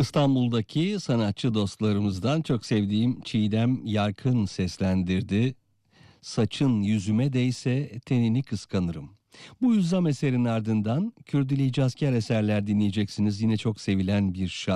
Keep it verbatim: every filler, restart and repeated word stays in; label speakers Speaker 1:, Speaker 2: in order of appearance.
Speaker 1: İstanbul'daki sanatçı dostlarımızdan çok sevdiğim Çiğdem Yarkın seslendirdi. Saçın yüzüme değse tenini kıskanırım. Bu yüzden eserin ardından Kürdili Cazker eserler dinleyeceksiniz. Yine çok sevilen bir şarkı.